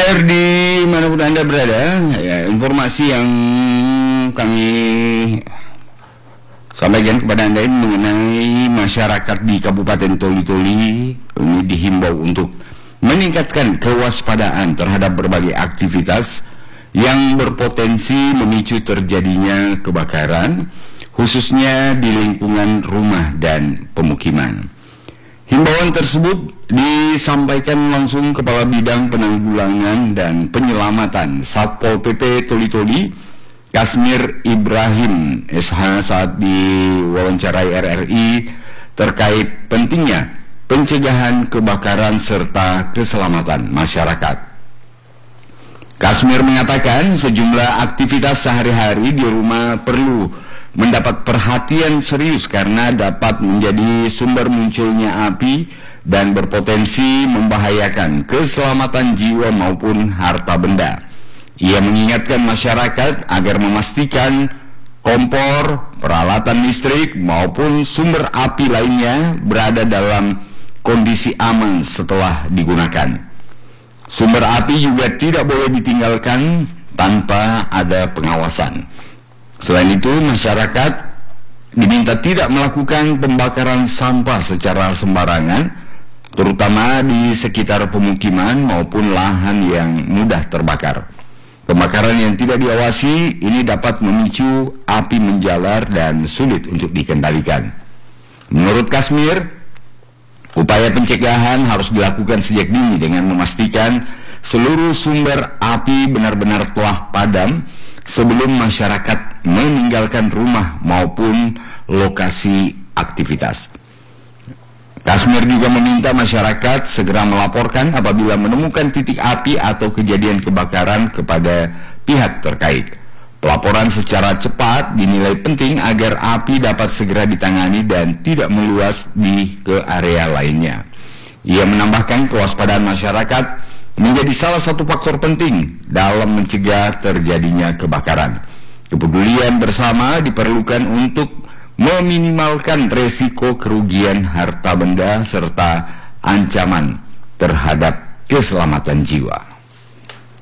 Pendengar di manapun Anda berada, ya, informasi yang kami sampaikan kepada Anda ini mengenai masyarakat di Kabupaten Toli-Toli ini dihimbau untuk meningkatkan kewaspadaan terhadap berbagai aktivitas yang berpotensi memicu terjadinya kebakaran, khususnya di lingkungan rumah dan pemukiman. Himbauan tersebut disampaikan langsung Kepala Bidang Penanggulangan dan Penyelamatan Satpol PP Toli-Toli, Kasmir Ibrahim SH, saat diwawancarai RRI terkait pentingnya pencegahan kebakaran serta keselamatan masyarakat. Kasmir mengatakan sejumlah aktivitas sehari-hari di rumah perlu mendapat perhatian serius karena dapat menjadi sumber munculnya api dan berpotensi membahayakan keselamatan jiwa maupun harta benda. Ia mengingatkan masyarakat agar memastikan kompor, peralatan listrik maupun sumber api lainnya berada dalam kondisi aman setelah digunakan. Sumber api juga tidak boleh ditinggalkan tanpa ada pengawasan. Selain itu, masyarakat diminta tidak melakukan pembakaran sampah secara sembarangan, terutama di sekitar pemukiman maupun lahan yang mudah terbakar. Pembakaran yang tidak diawasi ini dapat memicu api menjalar dan sulit untuk dikendalikan. Menurut Kasmir, upaya pencegahan harus dilakukan sejak dini dengan memastikan seluruh sumber api benar-benar telah padam sebelum masyarakat meninggalkan rumah maupun lokasi aktivitas. Kasmir juga meminta masyarakat segera melaporkan apabila menemukan titik api atau kejadian kebakaran kepada pihak terkait. Pelaporan secara cepat dinilai penting agar api dapat segera ditangani dan tidak meluas ke area lainnya. Ia menambahkan kewaspadaan masyarakat menjadi salah satu faktor penting dalam mencegah terjadinya kebakaran. Kepedulian bersama diperlukan untuk meminimalkan resiko kerugian harta benda serta ancaman terhadap keselamatan jiwa.